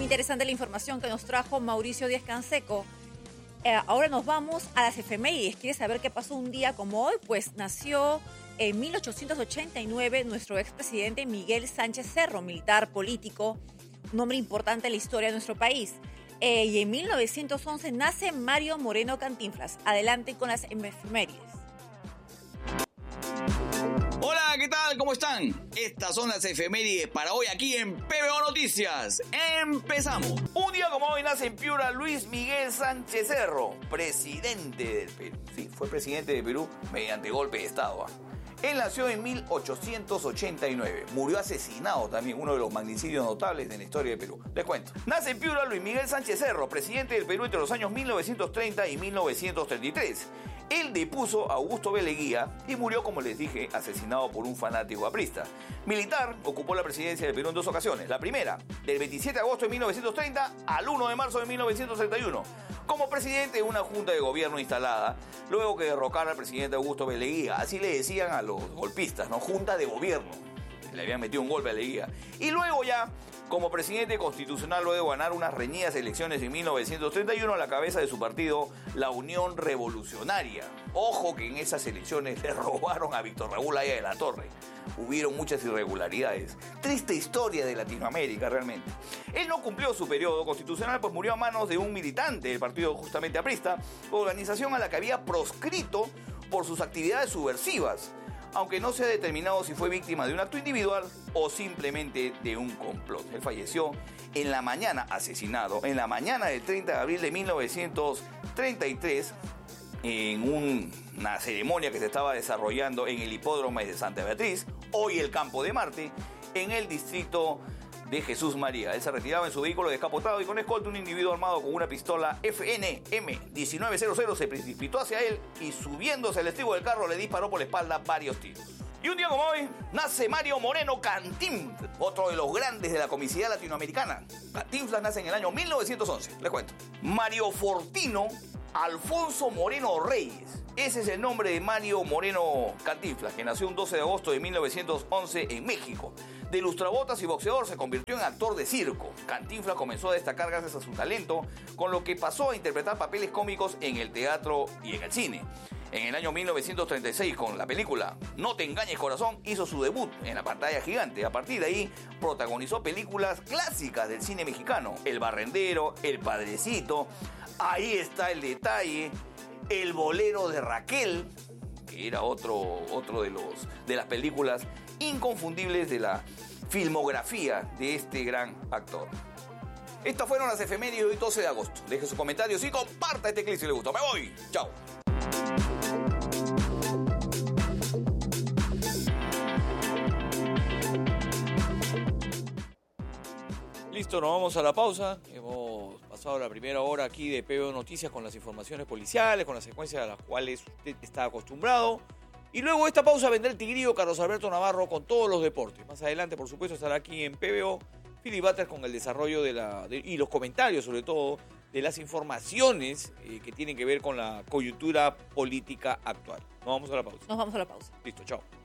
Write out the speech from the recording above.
interesante la información que nos trajo Mauricio Díaz-Canseco. Ahora nos vamos a las efemérides. ¿Quieres saber qué pasó un día como hoy? Pues nació en 1889 nuestro expresidente Miguel Sánchez Cerro, militar, político, un hombre importante en la historia de nuestro país. Y en 1911 nace Mario Moreno Cantinflas. Adelante con las efemérides. Hola, ¿qué tal? ¿Cómo están? Estas son las efemérides para hoy aquí en PBO Noticias. ¡Empezamos! Un día como hoy nace en Piura Luis Miguel Sánchez Cerro, presidente del Perú. Sí, fue presidente de Perú mediante golpe de Estado. Él nació en 1889. Murió asesinado también, uno de los magnicidios notables de la historia de Perú. Les cuento. Nace en Piura Luis Miguel Sánchez Cerro, presidente del Perú entre los años 1930 y 1933. Él depuso a Augusto B. Leguía y murió, como les dije, asesinado por un fanático aprista. Militar, ocupó la presidencia del Perú en dos ocasiones. La primera, del 27 de agosto de 1930 al 1 de marzo de 1931, como presidente de una junta de gobierno instalada, luego que derrocara al presidente Augusto B. Leguía. Así le decían a los golpistas, ¿no? Junta de gobierno. Le habían metido un golpe a Leguía. Y luego ya, como presidente constitucional, luego de ganar unas reñidas elecciones en 1931 a la cabeza de su partido, la Unión Revolucionaria. Ojo que en esas elecciones le robaron a Víctor Raúl Haya de la Torre. Hubieron muchas irregularidades. Triste historia de Latinoamérica, realmente. Él no cumplió su periodo constitucional, pues murió a manos de un militante del partido justamente aprista, organización a la que había proscrito por sus actividades subversivas, aunque no se ha determinado si fue víctima de un acto individual o simplemente de un complot. Él falleció en la mañana, asesinado, en la mañana del 30 de abril de 1933, en una ceremonia que se estaba desarrollando en el hipódromo de Santa Beatriz, hoy el Campo de Marte, en el distrito de Jesús María. Él se retiraba en su vehículo descapotado y con escolta un individuo armado con una pistola FNM-1900 se precipitó hacia él y subiéndose al estribo del carro le disparó por la espalda varios tiros. Y un día como hoy nace Mario Moreno Cantinflas, otro de los grandes de la comicidad latinoamericana. Cantinflas nace en el año 1911, les cuento. Mario Fortino Alfonso Moreno Reyes. Ese es el nombre de Mario Moreno Cantinflas, que nació un 12 de agosto de 1911 en México. De lustrabotas y boxeador se convirtió en actor de circo. Cantinflas comenzó a destacar gracias a su talento, con lo que pasó a interpretar papeles cómicos en el teatro y en el cine. En el año 1936, con la película No te engañes corazón, hizo su debut en la pantalla gigante. A partir de ahí, protagonizó películas clásicas del cine mexicano. El Barrendero, El Padrecito, Ahí está el detalle, El bolero de Raquel, que era otro de las películas inconfundibles de la filmografía de este gran actor. Estas fueron las efemérides de hoy, 12 de agosto. Deje sus comentarios y comparta este clip si le gustó. ¡Me voy! ¡Chao! Listo, nos vamos a la pausa. Hemos pasado la primera hora aquí de PBO Noticias con las informaciones policiales, con la secuencia a las cuales usted está acostumbrado. Y luego de esta pausa vendrá el tigrillo Carlos Alberto Navarro con todos los deportes. Más adelante, por supuesto, estará aquí en PBO Philip Butters con el desarrollo y los comentarios, sobre todo, de las informaciones que tienen que ver con la coyuntura política actual. Nos vamos a la pausa. Nos vamos a la pausa. Listo, chao.